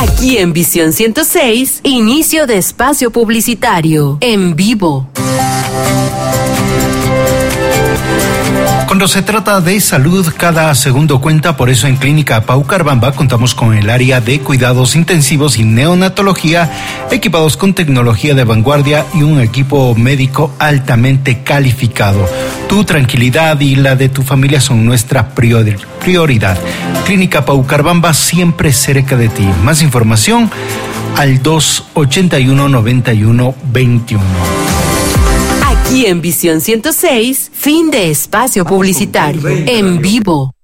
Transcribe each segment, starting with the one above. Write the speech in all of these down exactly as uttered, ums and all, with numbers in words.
Aquí en Visión ciento seis, inicio de espacio publicitario, en vivo. Cuando se trata de salud, cada segundo cuenta, por eso en Clínica Paucarbamba contamos con el área de cuidados intensivos y neonatología, equipados con tecnología de vanguardia y un equipo médico altamente calificado. Tu tranquilidad y la de tu familia son nuestra priori- prioridad. Clínica Paucarbamba, siempre cerca de ti. Más información al dos ochenta y uno, noventa y uno, veintiuno. Aquí en Visión ciento seis, fin de espacio publicitario, en vivo.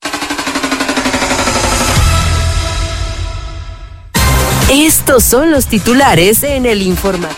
Estos son los titulares en el informativo.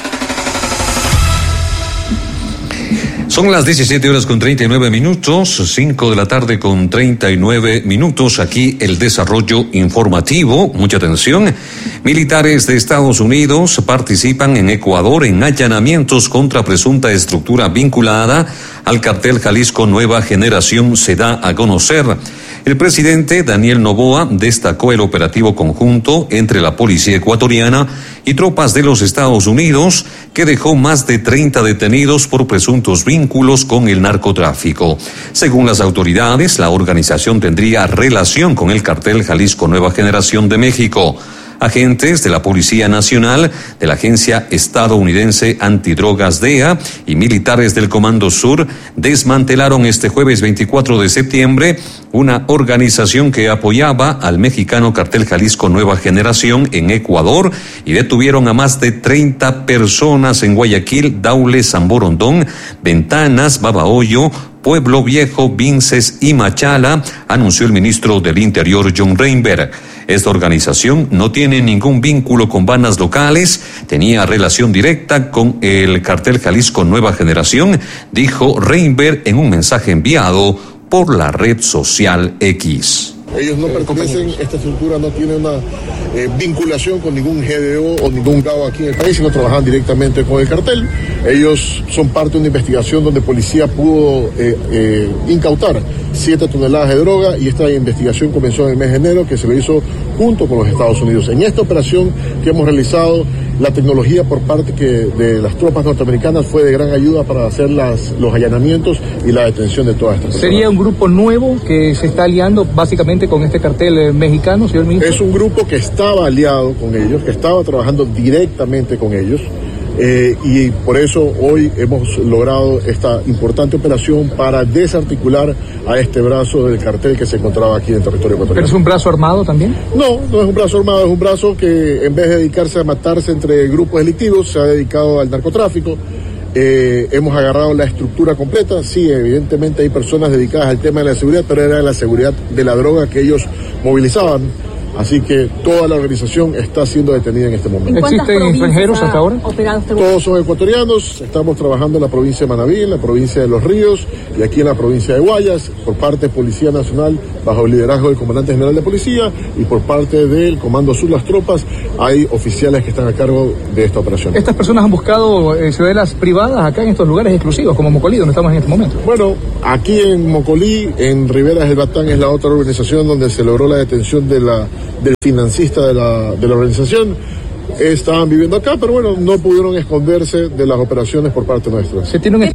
Son las diecisiete horas con treinta y nueve minutos, cinco de la tarde con treinta y nueve minutos. Aquí el desarrollo informativo. Mucha atención. Militares de Estados Unidos participan en Ecuador en allanamientos contra presunta estructura vinculada al cartel Jalisco Nueva Generación, se da a conocer. El presidente Daniel Noboa destacó el operativo conjunto entre la policía ecuatoriana y tropas de los Estados Unidos, que dejó más de treinta detenidos por presuntos vínculos con el narcotráfico. Según las autoridades, la organización tendría relación con el cartel Jalisco Nueva Generación de México. Agentes de la Policía Nacional, de la Agencia Estadounidense Antidrogas D E A y militares del Comando Sur desmantelaron este jueves veinticuatro de septiembre una organización que apoyaba al mexicano cartel Jalisco Nueva Generación en Ecuador y detuvieron a más de treinta personas en Guayaquil, Daule, San Borondón, Ventanas, Babahoyo, Pueblo Viejo, Vinces y Machala, anunció el ministro del Interior, John Reinberg. Esta organización no tiene ningún vínculo con bandas locales, tenía relación directa con el cartel Jalisco Nueva Generación, dijo Reinberg en un mensaje enviado por la red social X. Ellos no pertenecen, esta estructura no tiene una eh, vinculación con ningún G D O o ningún cabo aquí en el país, sino trabajan directamente con el cartel. Ellos son parte de una investigación donde policía pudo eh, eh, incautar siete toneladas de droga, y esta investigación comenzó en el mes de enero, que se lo hizo junto con los Estados Unidos. En esta operación que hemos realizado, la tecnología por parte que de las tropas norteamericanas fue de gran ayuda para hacer las, los allanamientos y la detención de todas estas personas. ¿Sería un grupo nuevo que se está aliando básicamente con este cartel eh, mexicano, señor ministro? Es un grupo que estaba aliado con ellos, que estaba trabajando directamente con ellos. Eh, y por eso hoy hemos logrado esta importante operación para desarticular a este brazo del cartel que se encontraba aquí en el territorio ecuatoriano. ¿Pero es un brazo armado también? No, no es un brazo armado, es un brazo que en vez de dedicarse a matarse entre grupos delictivos, se ha dedicado al narcotráfico. Eh, hemos agarrado la estructura completa. Sí, evidentemente hay personas dedicadas al tema de la seguridad, pero era la seguridad de la droga que ellos movilizaban. Así que toda la organización está siendo detenida en este momento. ¿Existen extranjeros hasta ahora? Todos son ecuatorianos. Estamos trabajando en la provincia de Manabí, en la provincia de Los Ríos y aquí en la provincia de Guayas, por parte de Policía Nacional, bajo el liderazgo del Comandante General de Policía, y por parte del Comando Sur, las tropas, hay oficiales que están a cargo de esta operación. ¿Estas personas han buscado eh, ciudadelas privadas acá en estos lugares exclusivos, como Mocolí, donde estamos en este momento? Bueno, aquí en Mocolí, en Riberas del Batán, es la otra organización donde se logró la detención de la del financista de la, de la organización. Estaban viviendo acá, pero bueno, no pudieron esconderse de las operaciones por parte nuestra. Se tiene un...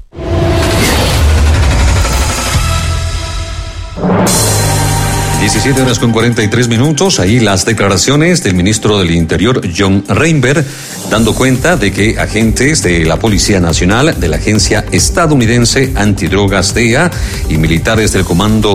diecisiete horas con cuarenta y tres minutos, ahí las declaraciones del ministro del Interior, John Reinberg, dando cuenta de que agentes de la Policía Nacional, de la Agencia Estadounidense Antidrogas D E A y militares del Comando